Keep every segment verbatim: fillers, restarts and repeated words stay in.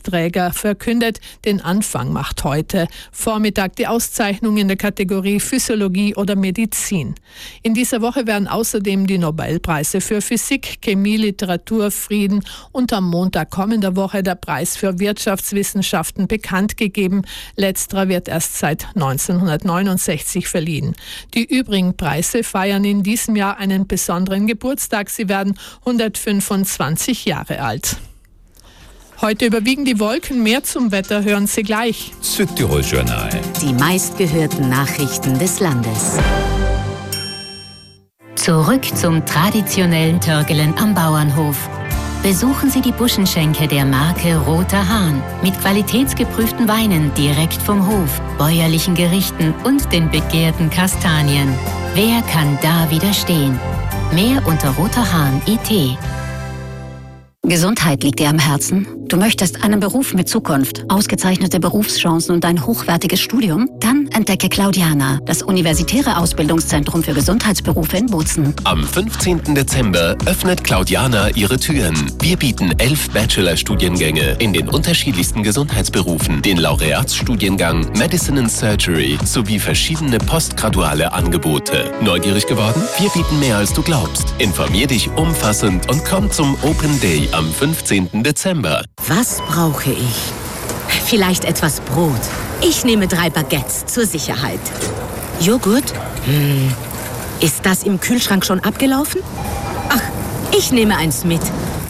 Preisträger verkündet. Den Anfang macht heute Vormittag die Auszeichnung in der Kategorie Physiologie oder Medizin. In dieser Woche werden außerdem die Nobelpreise für Physik, Chemie, Literatur, Frieden und am Montag kommender Woche der Preis für Wirtschaftswissenschaften bekannt gegeben. Letzterer wird erst seit neunzehnhundertneunundsechzig verliehen. Die übrigen Preise feiern in diesem Jahr einen besonderen Geburtstag. Sie werden hundertfünfundzwanzig Jahre alt. Heute überwiegen die Wolken. Mehr zum Wetter hören Sie gleich. Südtirol-Journal. Die meistgehörten Nachrichten des Landes. Zurück zum traditionellen Törgelen am Bauernhof. Besuchen Sie die Buschenschenke der Marke Roter Hahn mit qualitätsgeprüften Weinen direkt vom Hof, bäuerlichen Gerichten und den begehrten Kastanien. Wer kann da widerstehen? Mehr unter roterhahn punkt it. Gesundheit liegt dir am Herzen? Du möchtest einen Beruf mit Zukunft, ausgezeichnete Berufschancen und ein hochwertiges Studium? Dann entdecke Claudiana, das universitäre Ausbildungszentrum für Gesundheitsberufe in Bozen. Am fünfzehnten Dezember öffnet Claudiana ihre Türen. Wir bieten elf Bachelor-Studiengänge in den unterschiedlichsten Gesundheitsberufen, den Laureatsstudiengang Medicine and Surgery sowie verschiedene postgraduale Angebote. Neugierig geworden? Wir bieten mehr als du glaubst. Informier dich umfassend und komm zum Open Day am fünfzehnten Dezember. Was brauche ich? Vielleicht etwas Brot. Ich nehme drei Baguettes zur Sicherheit. Joghurt? Hm. Ist das im Kühlschrank schon abgelaufen? Ach, ich nehme eins mit.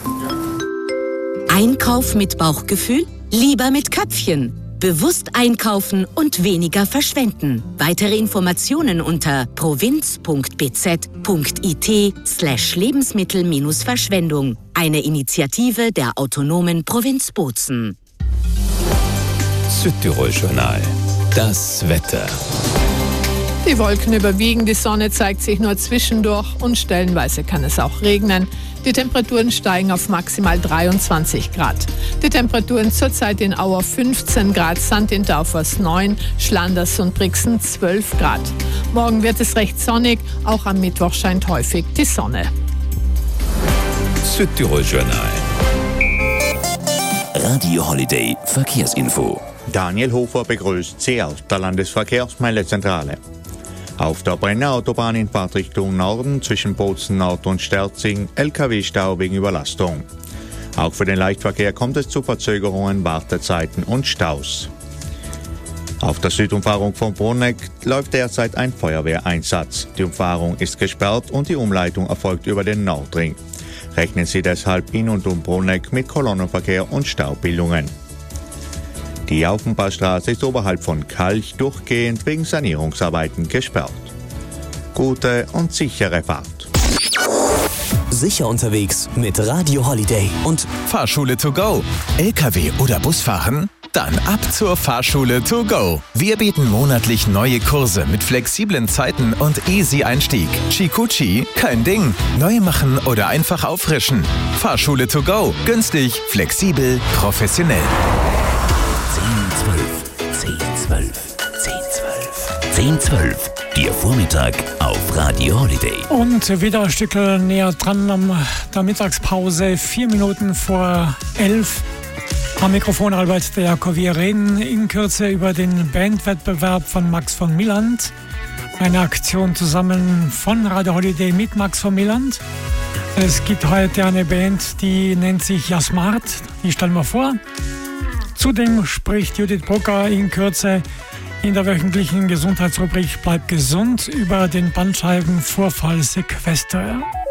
Einkauf mit Bauchgefühl? Lieber mit Köpfchen. Bewusst einkaufen und weniger verschwenden. Weitere Informationen unter provinz.bz.it slash Lebensmittel-Verschwendung. Eine Initiative der autonomen Provinz Bozen. Südtirol-Journal. Das Wetter. Die Wolken überwiegen, die Sonne zeigt sich nur zwischendurch und stellenweise kann es auch regnen. Die Temperaturen steigen auf maximal dreiundzwanzig Grad. Die Temperaturen zurzeit in Auer fünfzehn Grad, Sand in Daufers neun, Schlanders und Brixen zwölf Grad. Morgen wird es recht sonnig, auch am Mittwoch scheint häufig die Sonne. Südtirol-Journal. Radio Holiday Verkehrsinfo. Daniel Hofer begrüßt Sie aus der Landesverkehrsmeldezentrale. Auf der Brenner Autobahn in Fahrtrichtung Norden zwischen Bozen Nord und Sterzing L K W-Stau wegen Überlastung. Auch für den Leichtverkehr kommt es zu Verzögerungen, Wartezeiten und Staus. Auf der Südumfahrung von Bruneck läuft derzeit ein Feuerwehreinsatz. Die Umfahrung ist gesperrt und die Umleitung erfolgt über den Nordring. Rechnen Sie deshalb in und um Bruneck mit Kolonnenverkehr und Staubildungen. Die Aufenbachstraße ist oberhalb von Kalch durchgehend wegen Sanierungsarbeiten gesperrt. Gute und sichere Fahrt. Sicher unterwegs mit Radio Holiday und Fahrschule to go. L K W oder Busfahren? Dann ab zur Fahrschule to go. Wir bieten monatlich neue Kurse mit flexiblen Zeiten und easy Einstieg. Chikuchi, kein Ding. Neu machen oder einfach auffrischen. Fahrschule to go. Günstig, flexibel, professionell. zehn zwölf, zehn zwölf, zehn zwölf. Der Vormittag auf Radio Holiday. Und wieder ein Stück näher dran am der Mittagspause, vier Minuten vor elf. Am Mikrofon Albert de Jacob. Wir reden in Kürze über den Bandwettbewerb von Max von Milland. Eine Aktion zusammen von Radio Holiday mit Max von Milland. Es gibt heute eine Band, die nennt sich Jasmart. Die stellen wir vor. Zudem spricht Judith Brucker in Kürze in der wöchentlichen Gesundheitsrubrik Bleib gesund über den Bandscheibenvorfall Sequester.